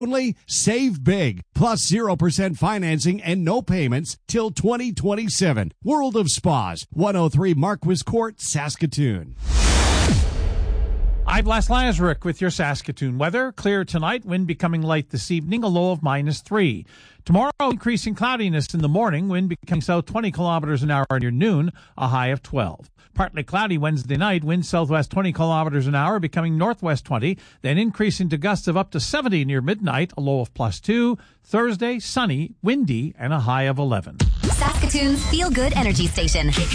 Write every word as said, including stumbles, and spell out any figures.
Only save big, plus zero percent financing and no payments till twenty twenty-seven. World of Spas, one oh three Marquis Court, Saskatoon. I'm Les Lazaruk with your Saskatoon weather. Clear tonight, wind becoming light this evening, a low of minus three. Tomorrow, increasing cloudiness in the morning, wind becoming south twenty kilometers an hour near noon, a high of twelve. Partly cloudy Wednesday night, wind southwest twenty kilometers an hour, becoming northwest twenty, then increasing to gusts of up to seventy near midnight, a low of plus two. Thursday, sunny, windy, and a high of eleven. Saskatoon's feel-good energy station.